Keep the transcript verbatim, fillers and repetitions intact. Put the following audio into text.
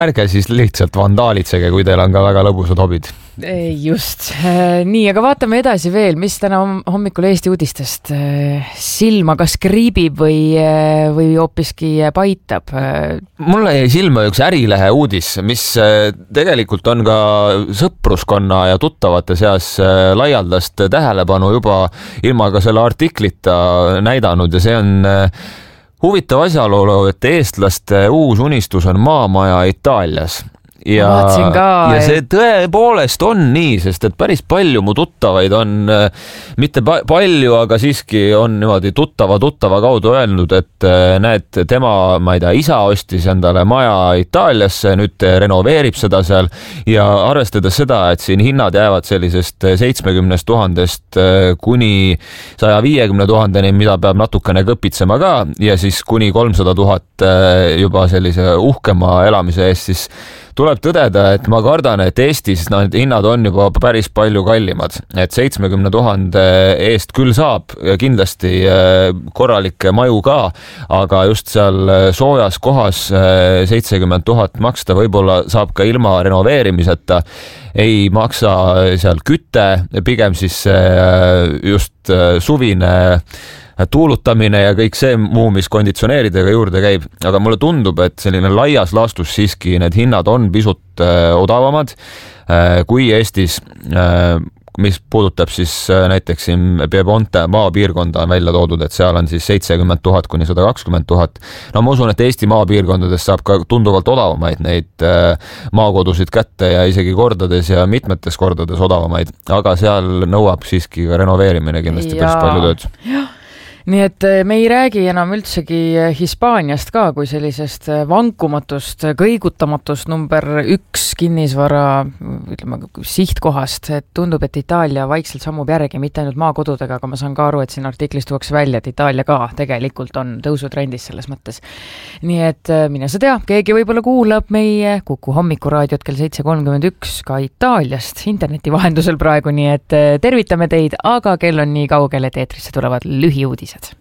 ärge siis lihtsalt vandaalitsege, kui teil on ka väga lõbusad hobid. Just. Nii, aga vaatame edasi veel, mis täna hommikul Eesti uudistest silma kas kriibib või, või hoopiski paitab. Mulle jäi silma üks Ärilehe uudis, mis tegelikult on ka sõpruskonna ja tuttavate seas laialdast tähelepanu juba ilma ka selle artiklita näidanud ja see on huvitav asjaolu, et eestlaste uus unistus on maamaja Itaalias. Ja, ja see tõepoolest on nii, sest et päris palju mu tuttavaid on, mitte palju, aga siiski on niimoodi tuttava tuttava kaudu öelnud, et näed, tema, ma ei tea, isa ostis endale maja Itaaliasse, nüüd renoveerib seda seal ja arvestades seda, et siin hinnad jäävad sellisest seitsmekümnest tuhandest kuni saja viiekümne tuhandeni, mida peab natukene kõpitsema ka ja siis kuni kolmsada tuhat juba sellise uhkema elamise eest, siis tuleb tõdeda, et ma kardan, et Eestis need hinnad on juba päris palju kallimad, et seitsmekümne tuhande eest küll saab kindlasti korralikke maju ka, aga just seal soojas kohas seitsekümmend tuhat maksta võib-olla saab ka ilma renoveerimiseta, ei maksa seal kütte, pigem siis just suvine tuulutamine ja kõik see muu, mis konditsioneeridega juurde käib, aga mulle tundub, et selline laias laastus siiski need hinnad on pisut äh, odavamad äh, kui Eestis, äh, mis puudutab siis äh, näiteks siin Piemonte maapiirkonda on välja toodud, et seal on siis seitsekümmend tuhat kuni sada kakskümmend tuhat. No ma usun, et Eesti maapiirkondades saab ka tunduvalt odavamaid neid äh, maakodusid kätte ja isegi kordades ja mitmetes kordades odavamaid, aga seal nõuab siiski ka renoveerimine kindlasti ja. päris palju tööd. Jah. Nii et me ei räägi enam üldsegi Hispaaniast ka kui sellisest vankumatust, kõigutamatust number üks kinnisvara ütleme, sihtkohast. Et tundub, et Itaalia vaikselt sammub järgi, mitte ainult maakodudega, aga ma saan ka aru, et siin artiklis tuuakse välja, et Itaalia ka tegelikult on tõusutrendis selles mõttes. Nii et mine sa tea, keegi võib-olla kuulab meie Kuku hommikuraadiot kell seitse kolmkümmend üks ka Itaaliast interneti vahendusel praegu, nii et tervitame teid, aga kell on nii kaugel, et eetrisse tulevad lühiuudised.